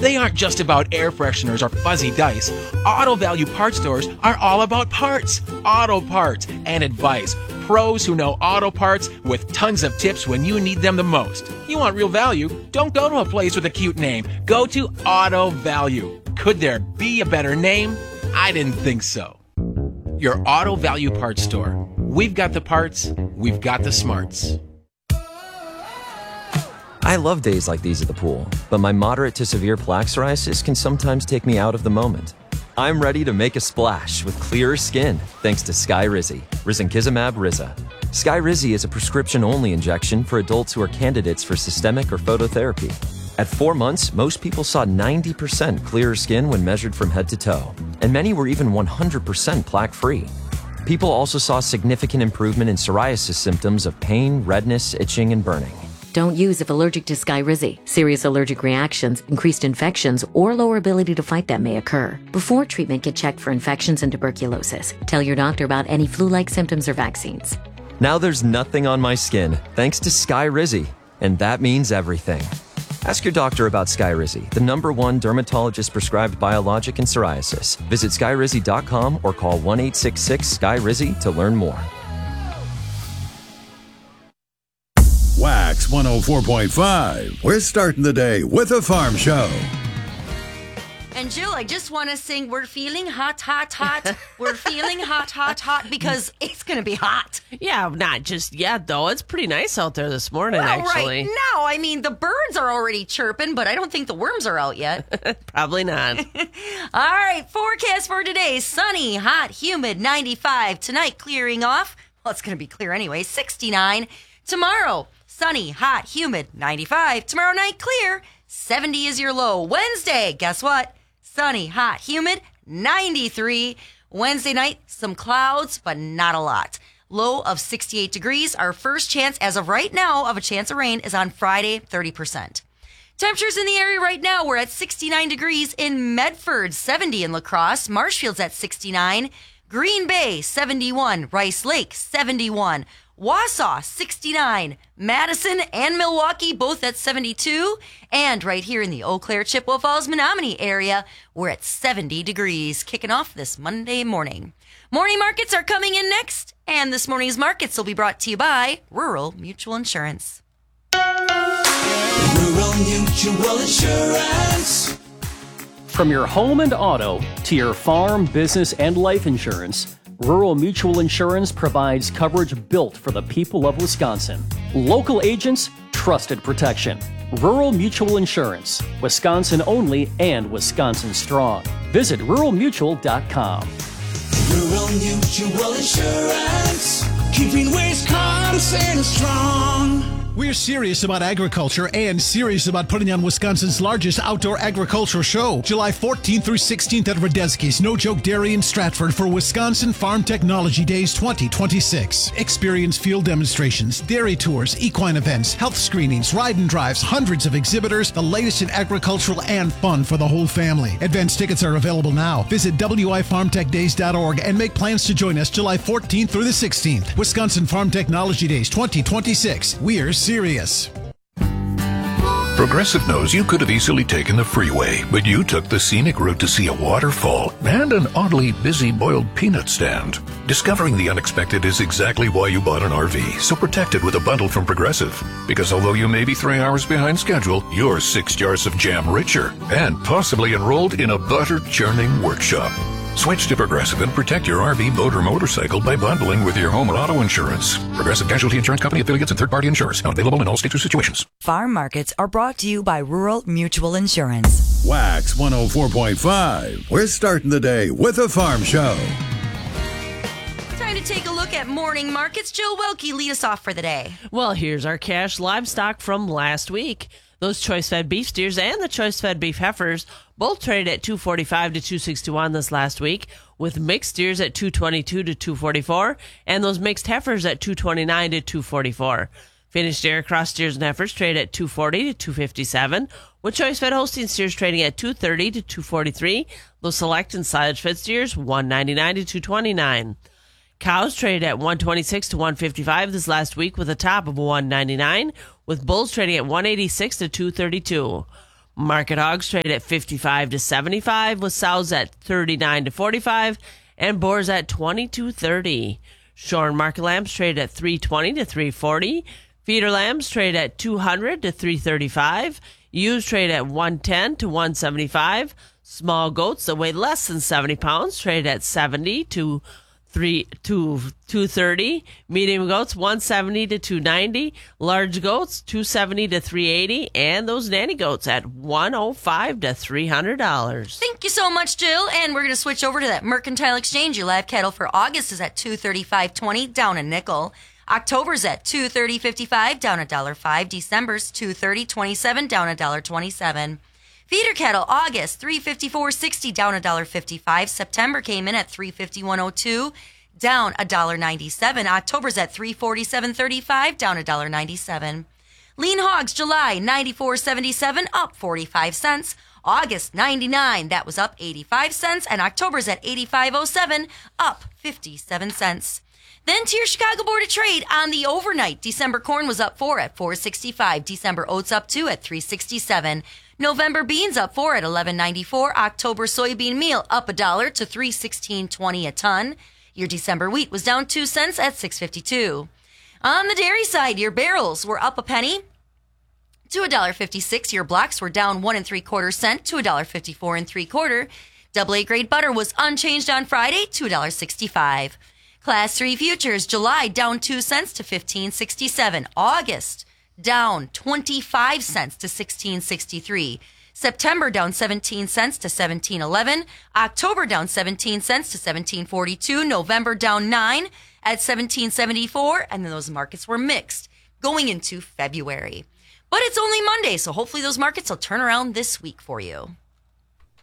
They aren't just about air fresheners or fuzzy dice. Auto Value Parts stores are all about parts, auto parts, and advice. Pros who know auto parts with tons of tips when you need them the most. You want real value? Don't go to a place with a cute name. Go to Auto Value. Could there be a better name? I didn't think so. Your Auto Value Parts store. We've got the parts, we've got the smarts. I love days like these at the pool, but my moderate to severe plaque psoriasis can sometimes take me out of the moment. I'm ready to make a splash with clearer skin thanks to Skyrizi, risankizumab Riza. Skyrizi is a prescription-only injection for adults who are candidates for systemic or phototherapy. At 4 months, most people saw 90% clearer skin when measured from head to toe, and many were even 100% plaque-free. People also saw significant improvement in psoriasis symptoms of pain, redness, itching, and burning. Don't use if allergic to Skyrizi. Serious allergic reactions, increased infections, or lower ability to fight them may occur. Before treatment, get checked for infections and tuberculosis. Tell your doctor about any flu-like symptoms or vaccines. Now there's nothing on my skin thanks to Skyrizi, and that means everything. Ask your doctor about Skyrizi, the #1 dermatologist-prescribed biologic in psoriasis. Visit skyrizi.com or call 1-866-SKYRIZI to learn more. Wax 104.5. We're starting the day with a farm show. And Jill, I just want to sing, we're feeling hot, hot, hot. We're feeling hot, hot, hot, because it's going to be hot. Yeah, not just yet, though. It's pretty nice out there this morning, actually. Right now, I mean, the birds are already chirping, but I don't think the worms are out yet. Probably not. All right, forecast for today. Sunny, hot, humid, 95. Tonight, clearing off. Well, it's going to be clear anyway, 69. Tomorrow, sunny, hot, humid, 95. Tomorrow night, clear, 70 is your low. Wednesday, guess what? Sunny, hot, humid, 93. Wednesday night, some clouds, but not a lot. Low of 68 degrees. Our first chance, as of right now, of a chance of rain is on Friday, 30%. Temperatures in the area right now, we're at 69 degrees in Medford, 70 in La Crosse. Marshfield's at 69. Green Bay, 71. Rice Lake, 71. Wausau, 69. Madison and Milwaukee, both at 72. And right here in the Eau Claire, Chippewa Falls, Menominee area, we're at 70 degrees, kicking off this Monday morning. Morning markets are coming in next, and this morning's markets will be brought to you by Rural Mutual Insurance. Rural Mutual Insurance. From your home and auto to your farm, business, and life insurance, Rural Mutual Insurance provides coverage built for the people of Wisconsin. Local agents, trusted protection. Rural Mutual Insurance, Wisconsin only and Wisconsin strong. Visit ruralmutual.com. Rural Mutual Insurance, keeping Wisconsin strong. We're serious about agriculture and serious about putting on Wisconsin's largest outdoor agricultural show, July 14th through 16th at Radetzky's No Joke Dairy in Stratford for Wisconsin Farm Technology Days 2026. Experience field demonstrations, dairy tours, equine events, health screenings, ride and drives, hundreds of exhibitors, the latest in agricultural and fun for the whole family. Advance tickets are available now. Visit wifarmtechdays.org and make plans to join us July 14th through the 16th. Wisconsin Farm Technology Days 2026. We're serious. Progressive knows you could have easily taken the freeway, but you took the scenic route to see a waterfall and an oddly busy boiled peanut stand. Discovering the unexpected is exactly why you bought an RV, so protect it with a bundle from Progressive. Because although you may be 3 hours behind schedule, you're 6 jars of jam richer and possibly enrolled in a butter churning workshop. Switch to Progressive and protect your RV, boat, or motorcycle by bundling with your home and auto insurance. Progressive Casualty Insurance Company, affiliates, and third-party insurers. Not available in all states or situations. Farm markets are brought to you by Rural Mutual Insurance. Wax 104.5. We're starting the day with a farm show. Time to take a look at morning markets. Jill Wilkie, lead us off for the day. Well, here's our cash livestock from last week. Those choice-fed beef steers and the choice-fed beef heifers both traded at $245 to $261 this last week, with mixed steers at $222 to $244, and those mixed heifers at $229 to $244. Finished dairy cross steers and heifers trade at $240 to $257, with choice-fed Holstein steers trading at $230 to $243. Those select and silage-fed steers $199 to $229. Cows traded at $126 to $155 this last week, with a top of $199, with bulls trading at $186 to $232. Market hogs trade at 55 to 75, with sows at 39 to 45, and boars at 22.30. Shorn market lambs trade at 320 to 340. Feeder lambs trade at 200 to 335. Ewes trade at 110 to 175. Small goats that weigh less than 70 pounds trade at 70 to 230. Medium goats 170 to 290. Large goats 270 to 380, and those nanny goats at $105 to $300. Thank you so much, Jill. And we're going to switch over to that Mercantile Exchange. Your live cattle for August is at $235.20, down a nickel. October's at $230.55, down $1.05. December's $230.27, down $1.27. Feeder cattle, August, $354.60, down $1.55. September came in at $351.02, down $1.97. October's at $347.35, down $1.97. Lean hogs, July, $94.77, up 45 cents. August, $99, that was up 85 cents. And October's at $85.07, up 57 cents. Then to your Chicago Board of Trade on the overnight. December corn was up 4 at $4.65. December oats up 2 at $3.67. November beans up 4 at $11.94. October soybean meal up $1 to $3.1620 a ton. Your December wheat was down 2 cents at $6.52. On the dairy side, your barrels were up a penny to $1.56. Your blocks were down 1 3/4 cents to $1.54 3/4. AA grade butter was unchanged on Friday to $1.65. Class 3 futures, July down 2 cents to $15.67. August down 25 cents to $16.63. September down 17 cents to $17.11. October down 17 cents to $17.42. November down 9 at $17.74. And then those markets were mixed going into February. But it's only Monday, so hopefully those markets will turn around this week for you.